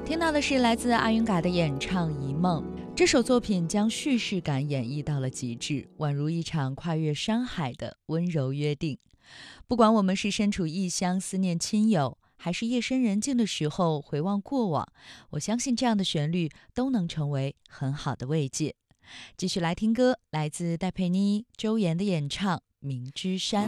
听到的是来自阿云嘎的演唱《一梦》。这首作品将叙事感演绎到了极致，宛如一场跨越山海的温柔约定。不管我们是身处异乡思念亲友，还是夜深人静的时候回望过往，我相信这样的旋律都能成为很好的慰藉。继续来听歌，来自戴佩妮、周岩的演唱《明之山》。